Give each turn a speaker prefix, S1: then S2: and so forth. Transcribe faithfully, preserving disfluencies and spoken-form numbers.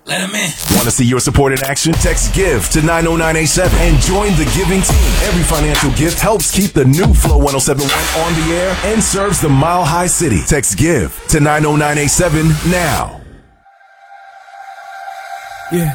S1: Let him in.
S2: Want to see your support in action? Text GIVE to nine oh nine eight seven and join the giving team. Every financial gift helps keep the new Flow one oh seven point one on the air and serves the Mile High City. Text GIVE to nine oh nine eight seven now.